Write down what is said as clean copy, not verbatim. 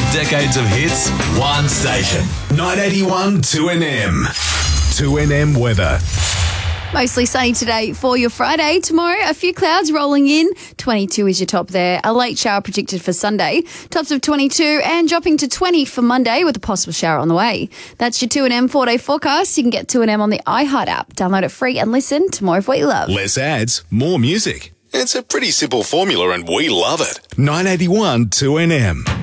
decades of hits, one station. 981 2NM. 2NM weather. Mostly sunny today for your Friday. Tomorrow, a few clouds rolling in. 22 is your top there. A late shower predicted for Sunday. Tops of 22 and dropping to 20 for Monday with a possible shower on the way. That's your 2NM 4-day forecast. You can get 2NM on the iHeart app. Download it free and listen to more of what you love. Less ads, more music. It's a pretty simple formula and we love it. 981 2NM.